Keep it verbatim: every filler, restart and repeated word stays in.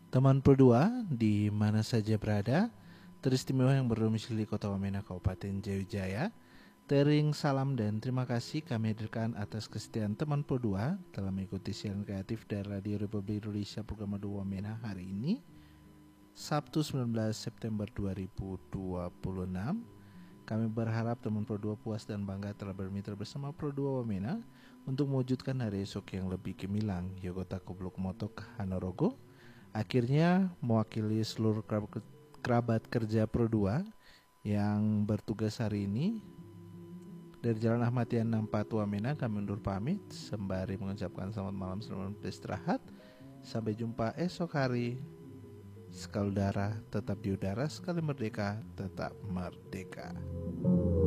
Teman Perdua, di mana saja berada, teristimewa yang berdomisili Kota Wamena, Kabupaten Jayajaya, tering salam dan terima kasih kami hadirkan atas kesetiaan teman Perdua dalam mengikuti siaran kreatif dari Radio Republik Indonesia program Madu Wamena hari ini, Sabtu sembilan belas September dua ribu dua puluh enam. Kami berharap teman Perdua puas dan bangga telah bermitra bersama Perdua Wamena untuk mewujudkan hari esok yang lebih gemilang. Yogota Kubluk Motok Hanorogo. Akhirnya mewakili seluruh kerabat kerja Perdua yang bertugas hari ini dari Jalan Ahmad Yani empat Wamena, kami undur pamit sembari mengucapkan selamat malam, selamat beristirahat. Sampai jumpa esok hari. Sekali udara tetap di udara, sekali merdeka tetap merdeka.